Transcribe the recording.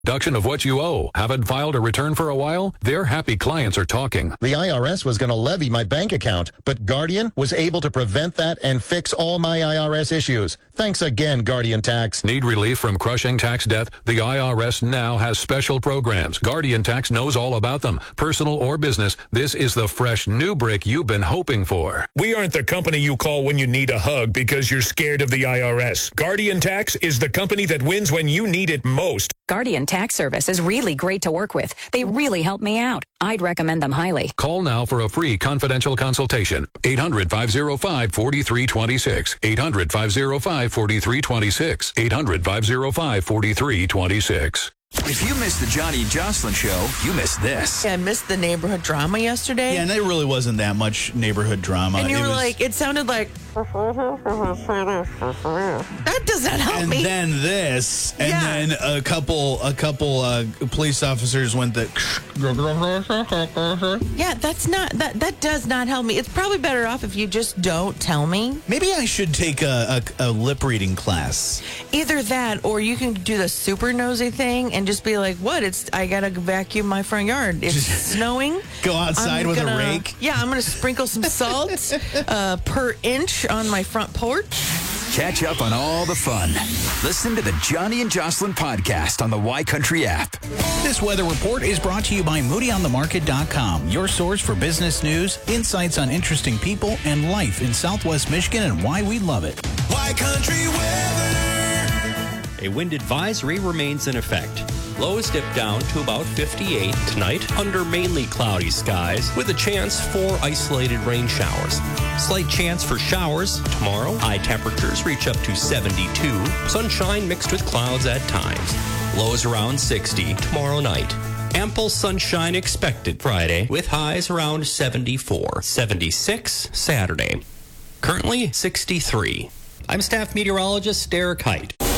Deduction of what you owe. Haven't filed a return for a while? Their happy clients are talking. The IRS was going to levy my bank account, but Guardian was able to prevent that and fix all my IRS issues. Thanks again, Guardian Tax. Need relief from crushing tax debt? The IRS now has special programs. Guardian Tax knows all about them. Personal or business, this is the fresh new brick you've been hoping for. We aren't the company you call when you need a hug because you're scared of the IRS. Guardian Tax is the company that wins when you need it most. Guardian Tax Service is really great to work with. They really help me out. I'd recommend them highly. Call now for a free confidential consultation. 800-505-4326. 800-505-4326. 800-505-4326. If you missed the Johnny and Jocelyn show, you missed this. I missed the neighborhood drama yesterday. Yeah, and there really wasn't that much neighborhood drama. And it sounded like, that does not help me. And then this, and then a couple police officers went the. Yeah, that does not help me. It's probably better off if you just don't tell me. Maybe I should take a lip reading class. Either that, or you can do the super nosy thing and just be like, what? I gotta vacuum my front yard. It's snowing. Go outside with a rake. Yeah, I'm gonna sprinkle some salt per inch on my front porch. Catch up on all the fun. Listen to the Johnny and Jocelyn podcast on the Y Country app. This weather report is brought to you by MoodyOnTheMarket.com, your source for business news, insights on interesting people, and life in Southwest Michigan and why we love it. Y Country weather. A wind advisory remains in effect. Lows dip down to about 58 tonight under mainly cloudy skies with a chance for isolated rain showers. Slight chance for showers tomorrow. High temperatures reach up to 72. Sunshine mixed with clouds at times. Lows around 60 tomorrow night. Ample sunshine expected Friday with highs around 74. 76 Saturday. Currently 63. I'm staff meteorologist Derek Height.